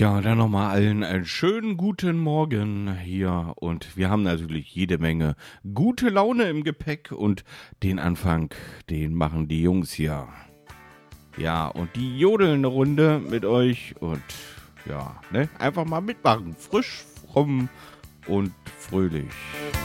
Ja, dann nochmal allen einen schönen guten Morgen hier und wir haben natürlich jede Menge gute Laune im Gepäck und den Anfang, den machen die Jungs hier. Ja, und die jodeln eine Runde mit euch und ja, ne, einfach mal mitmachen. Frisch, fromm und fröhlich.